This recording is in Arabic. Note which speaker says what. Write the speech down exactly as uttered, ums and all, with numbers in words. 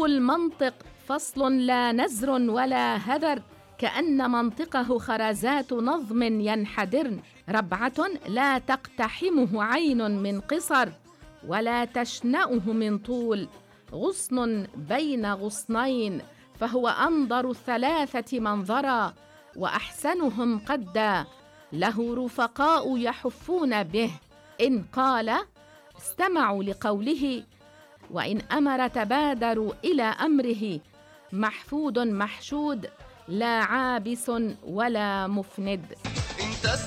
Speaker 1: ذو المنطق فصل لا نزر ولا هذر، كأن منطقه خرزات نظم ينحدرن. ربعة لا تقتحمه عين من قصر، ولا تشنأه من طول. غصن بين غصنين، فهو أنظر الثلاثة منظرا، وأحسنهم قدا. له رفقاء يحفون به، إن قال استمعوا لقوله، وإن أمر تبادروا إلى أمره. محفود محشود، لا عابس ولا مفند.